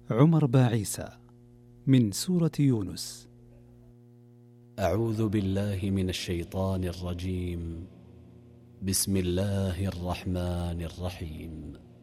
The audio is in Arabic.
عمر باعيسى من سورة يونس. أعوذ بالله من الشيطان الرجيم. بسم الله الرحمن الرحيم.